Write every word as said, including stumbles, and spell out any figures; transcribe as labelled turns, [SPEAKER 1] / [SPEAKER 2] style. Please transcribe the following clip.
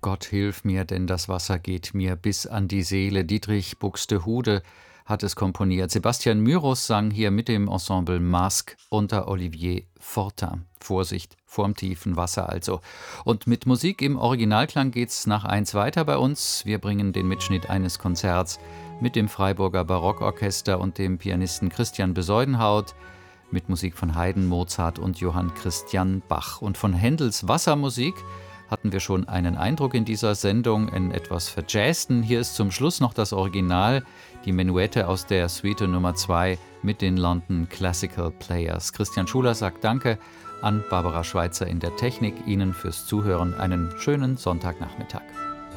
[SPEAKER 1] Gott hilf mir, denn das Wasser geht mir bis an die Seele. Dietrich Buxtehude hat es komponiert. Sebastian Myrus sang hier mit dem Ensemble Masque unter Olivier Fortin. Vorsicht vorm tiefen Wasser also. Und mit Musik im Originalklang geht's nach eins weiter bei uns. Wir bringen den Mitschnitt eines Konzerts mit dem Freiburger Barockorchester und dem Pianisten Christian Besuidenhout, mit Musik von Haydn, Mozart und Johann Christian Bach. Und von Händels Wassermusik hatten wir schon einen Eindruck in dieser Sendung, in etwas verjazzten. Hier ist zum Schluss noch das Original, die Menuette aus der Suite Nummer zwei mit den London Classical Players. Christian Schuler sagt Danke an Barbara Schweitzer in der Technik. Ihnen fürs Zuhören einen schönen Sonntagnachmittag.